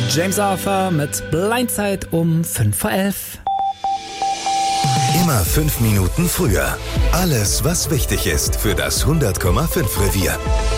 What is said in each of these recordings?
James Arthur mit Blindside um 11:05. Immer 5 Minuten früher. Alles, was wichtig ist für das 100,5 Revier.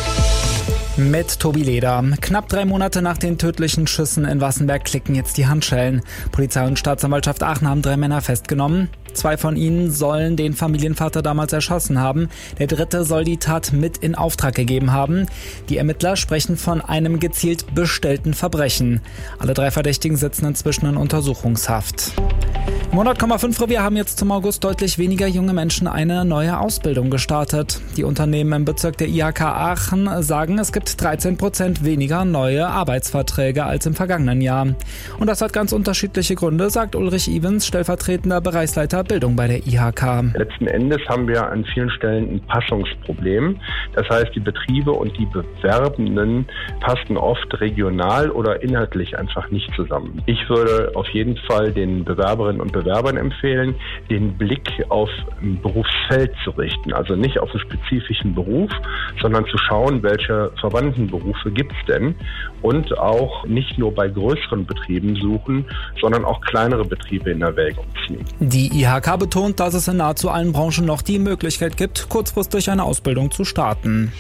Mit Tobi Leder. Knapp 3 Monate nach den tödlichen Schüssen in Wassenberg klicken jetzt die Handschellen. Polizei und Staatsanwaltschaft Aachen haben 3 Männer festgenommen. 2 von ihnen sollen den Familienvater damals erschossen haben. Der 3. soll die Tat mit in Auftrag gegeben haben. Die Ermittler sprechen von einem gezielt bestellten Verbrechen. Alle 3 Verdächtigen sitzen inzwischen in Untersuchungshaft. Im 100,5 Revier haben jetzt zum August deutlich weniger junge Menschen eine neue Ausbildung gestartet. Die Unternehmen im Bezirk der IHK Aachen sagen, es gibt 13% weniger neue Arbeitsverträge als im vergangenen Jahr. Und das hat ganz unterschiedliche Gründe, sagt Ulrich Evens, stellvertretender Bereichsleiter Bildung bei der IHK. Letzten Endes haben wir an vielen Stellen ein Passungsproblem. Das heißt, die Betriebe und die Bewerbenden passen oft regional oder inhaltlich einfach nicht zusammen. Ich würde auf jeden Fall den Bewerberinnen und Bewerbern empfehlen, den Blick auf ein Berufsfeld zu richten. Also nicht auf einen spezifischen Beruf, sondern zu schauen, welche verwandten Berufe gibt es denn. Und auch nicht nur bei größeren Betrieben suchen, sondern auch kleinere Betriebe in Erwägung ziehen. Die IHK betont, dass es in nahezu allen Branchen noch die Möglichkeit gibt, kurzfristig eine Ausbildung zu starten.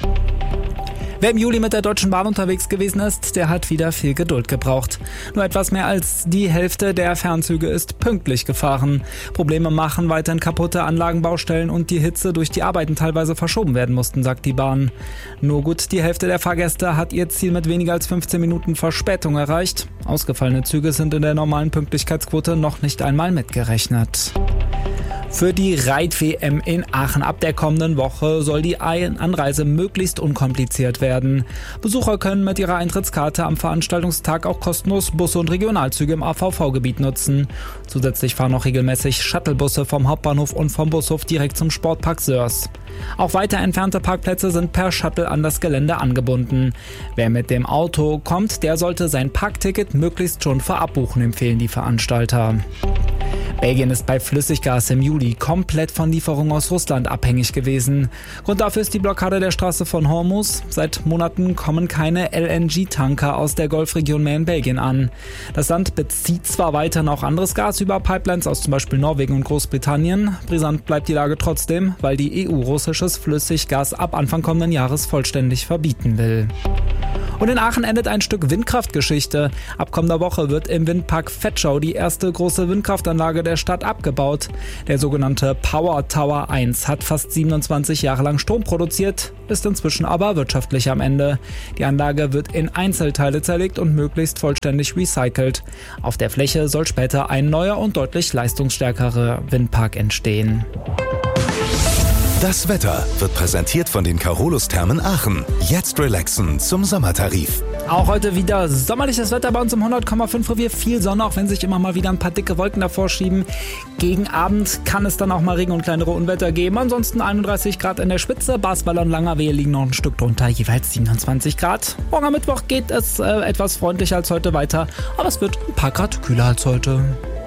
Wer im Juli mit der Deutschen Bahn unterwegs gewesen ist, der hat wieder viel Geduld gebraucht. Nur etwas mehr als die Hälfte der Fernzüge ist pünktlich gefahren. Probleme machen weiterhin kaputte Anlagenbaustellen und die Hitze durch die Arbeiten teilweise verschoben werden mussten, sagt die Bahn. Nur gut die Hälfte der Fahrgäste hat ihr Ziel mit weniger als 15 Minuten Verspätung erreicht. Ausgefallene Züge sind in der normalen Pünktlichkeitsquote noch nicht einmal mitgerechnet. Für die Reit-WM in Aachen ab der kommenden Woche soll die Anreise möglichst unkompliziert werden. Besucher können mit ihrer Eintrittskarte am Veranstaltungstag auch kostenlos Busse und Regionalzüge im AVV-Gebiet nutzen. Zusätzlich fahren auch regelmäßig Shuttlebusse vom Hauptbahnhof und vom Bushof direkt zum Sportpark Sörs. Auch weiter entfernte Parkplätze sind per Shuttle an das Gelände angebunden. Wer mit dem Auto kommt, der sollte sein Parkticket möglichst schon vorab buchen, empfehlen die Veranstalter. Belgien ist bei Flüssiggas im Juli komplett von Lieferungen aus Russland abhängig gewesen. Grund dafür ist die Blockade der Straße von Hormuz. Seit Monaten kommen keine LNG-Tanker aus der Golfregion mehr in Belgien an. Das Land bezieht zwar weiter noch anderes Gas über Pipelines aus zum Beispiel Norwegen und Großbritannien. Brisant bleibt die Lage trotzdem, weil die EU russisches Flüssiggas ab Anfang kommenden Jahres vollständig verbieten will. Und in Aachen endet ein Stück Windkraftgeschichte. Ab kommender Woche wird im Windpark Vetschau die erste große Windkraftanlage der Stadt abgebaut. Der sogenannte Power Tower 1 hat fast 27 Jahre lang Strom produziert, ist inzwischen aber wirtschaftlich am Ende. Die Anlage wird in Einzelteile zerlegt und möglichst vollständig recycelt. Auf der Fläche soll später ein neuer und deutlich leistungsstärkerer Windpark entstehen. Das Wetter wird präsentiert von den Carolus-Thermen Aachen. Jetzt relaxen zum Sommertarif. Auch heute wieder sommerliches Wetter bei uns im 100,5 Revier. Viel Sonne, auch wenn sich immer mal wieder ein paar dicke Wolken davor schieben. Gegen Abend kann es dann auch mal Regen und kleinere Unwetter geben. Ansonsten 31 Grad in der Spitze. Barsweiler und Langerwehe liegen noch ein Stück drunter, jeweils 27 Grad. Morgen am Mittwoch geht es etwas freundlicher als heute weiter. Aber es wird ein paar Grad kühler als heute.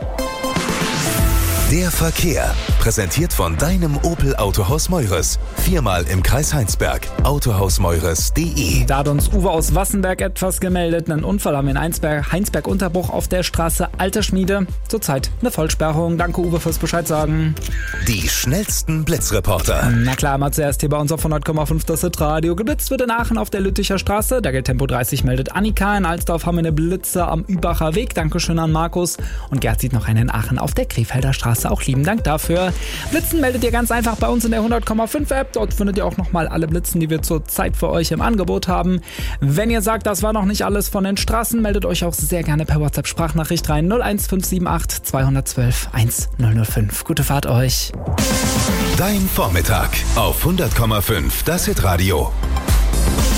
Der Verkehr, präsentiert von deinem Opel Autohaus Meures. 4-mal im Kreis Heinsberg. Autohausmeures.de. Da hat uns Uwe aus Wassenberg etwas gemeldet. Einen Unfall haben wir in Heinsberg-Unterbruch auf der Straße Alte Schmiede. Zurzeit eine Vollsperrung. Danke Uwe fürs Bescheid sagen. Die schnellsten Blitzreporter. Na klar, mal zuerst hier bei uns auf 100,5 das Hitradio. Geblitzt wird in Aachen auf der Lütticher Straße. Da gilt Tempo 30, meldet Annika. In Alsdorf haben wir eine Blitze am Übacher Weg. Dankeschön an Markus. Und Gerd sieht noch einen in Aachen auf der Krefelder Straße. Auch lieben Dank dafür. Blitzen meldet ihr ganz einfach bei uns in der 100,5 App. Dort findet ihr auch nochmal alle Blitzen, die wir zurzeit für euch im Angebot haben. Wenn ihr sagt, das war noch nicht alles von den Straßen, meldet euch auch sehr gerne per WhatsApp-Sprachnachricht rein. 01578 212 1005. Gute Fahrt euch. Dein Vormittag auf 100,5 das Hitradio.